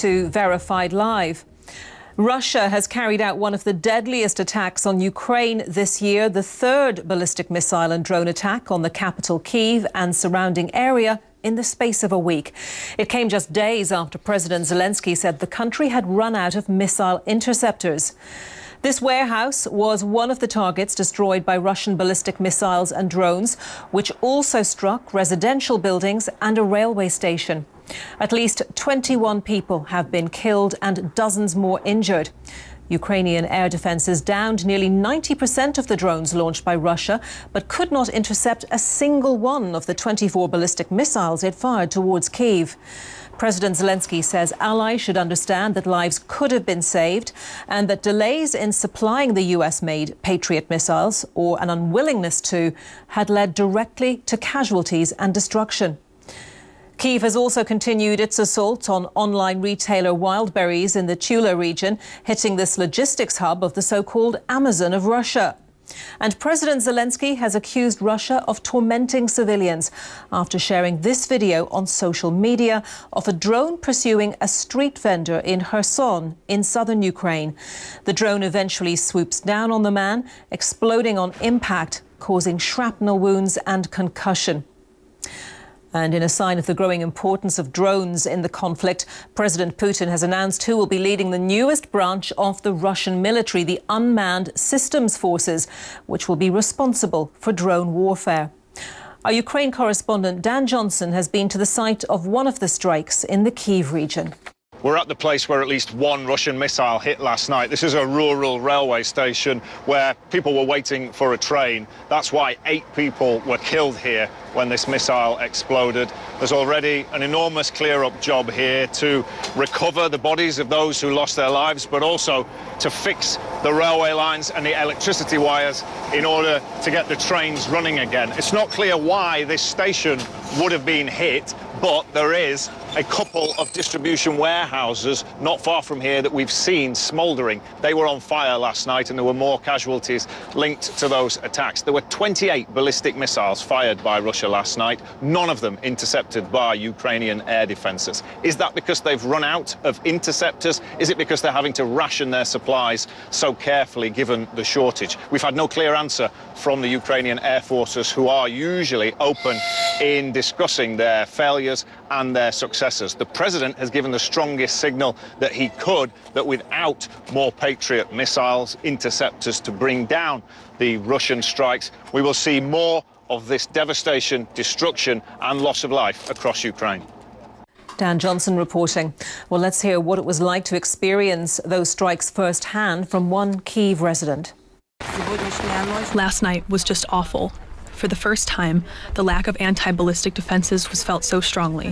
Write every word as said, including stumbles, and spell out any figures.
to Verified Live. Russia has carried out one of the deadliest attacks on Ukraine this year, the third ballistic missile and drone attack on the capital Kyiv and surrounding area in the space of a week. It came just days after President Zelensky said the country had run out of missile interceptors. This warehouse was one of the targets destroyed by Russian ballistic missiles and drones, which also struck residential buildings and a railway station. At least twenty-one people have been killed and dozens more injured. Ukrainian air defences downed nearly ninety percent of the drones launched by Russia, but could not intercept a single one of the twenty-four ballistic missiles it fired towards Kyiv. President Zelensky says allies should understand that lives could have been saved and that delays in supplying the U S-made Patriot missiles, or an unwillingness to, had led directly to casualties and destruction. Kyiv has also continued its assault on online retailer Wildberries in the Tula region, hitting this logistics hub of the so-called Amazon of Russia. And President Zelensky has accused Russia of tormenting civilians after sharing this video on social media of a drone pursuing a street vendor in Kherson in southern Ukraine. The drone eventually swoops down on the man, exploding on impact, causing shrapnel wounds and concussion. And in a sign of the growing importance of drones in the conflict, President Putin has announced who will be leading the newest branch of the Russian military, the Unmanned Systems Forces, which will be responsible for drone warfare. Our Ukraine correspondent Dan Johnson has been to the site of one of the strikes in the Kyiv region. We're at the place where at least one Russian missile hit last night. This is a rural railway station where people were waiting for a train. That's why eight people were killed here when this missile exploded. There's already an enormous clear-up job here to recover the bodies of those who lost their lives, but also to fix the railway lines and the electricity wires in order to get the trains running again. It's not clear why this station would have been hit, but there is a couple of distribution warehouses not far from here that we've seen smouldering. They were on fire last night and there were more casualties linked to those attacks. There were twenty-eight ballistic missiles fired by Russia last night, none of them intercepted by Ukrainian air defences. Is that because they've run out of interceptors? Is it because they're having to ration their supplies so carefully given the shortage? We've had no clear answer from the Ukrainian air forces, who are usually open in discussing their failures and their successes. The president has given the strongest signal that he could, that without more Patriot missiles, interceptors to bring down the Russian strikes, we will see more of this devastation, destruction and loss of life across Ukraine. Dan Johnson reporting. Well, let's hear what it was like to experience those strikes firsthand from one Kyiv resident. Last night was just awful. For the first time, the lack of anti-ballistic defenses was felt so strongly.